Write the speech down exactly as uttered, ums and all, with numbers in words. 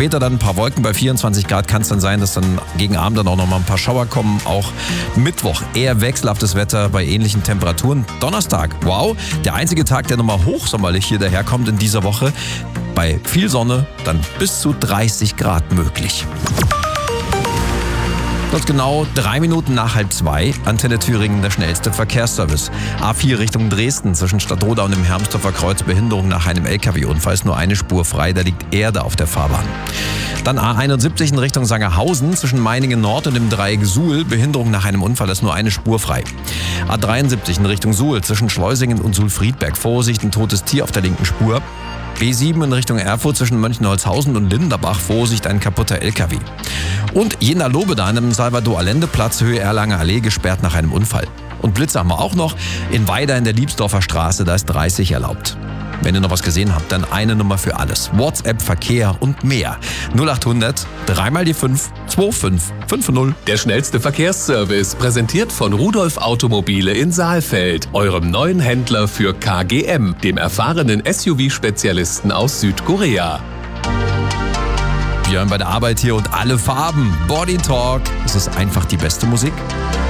Später dann ein paar Wolken bei vierundzwanzig Grad. Kann es dann sein, dass dann gegen Abend dann auch noch mal ein paar Schauer kommen. Auch Mittwoch eher wechselhaftes Wetter bei ähnlichen Temperaturen. Donnerstag, wow, der einzige Tag, der nochmal hochsommerlich hier daherkommt in dieser Woche. Bei viel Sonne dann bis zu dreißig Grad möglich. Dort genau drei Minuten nach halb zwei, Antenne Thüringen, der schnellste Verkehrsservice. A vier Richtung Dresden, zwischen Stadtroda und dem Hermsdorfer Kreuz, Behinderung nach einem L K W-Unfall, ist nur eine Spur frei, da liegt Erde auf der Fahrbahn. Dann A einundsiebzig in Richtung Sangerhausen, zwischen Meiningen Nord und dem Dreieck Suhl, Behinderung nach einem Unfall, ist nur eine Spur frei. A dreiundsiebzig in Richtung Suhl, zwischen Schleusingen und Suhl-Friedberg, Vorsicht, ein totes Tier auf der linken Spur. B sieben in Richtung Erfurt zwischen Mönchenholzhausen und Linderbach, Vorsicht, ein kaputter L K W. Und Jena-Lobe da an dem Salvador-Allende-Platz, Höhe Erlanger Allee, gesperrt nach einem Unfall. Und Blitze haben wir auch noch in Weida in der Liebsdorfer Straße, da ist dreißig erlaubt. Wenn ihr noch was gesehen habt, dann eine Nummer für alles. WhatsApp, Verkehr und mehr. null achthundert, dreimal die fünf, zwei fünf fünf null. Der schnellste Verkehrsservice, präsentiert von Rudolf Automobile in Saalfeld, eurem neuen Händler für K G M, dem erfahrenen S U V-Spezialisten aus Südkorea. Wir hören bei der Arbeit hier und alle Farben. Body Talk. Es ist einfach die beste Musik.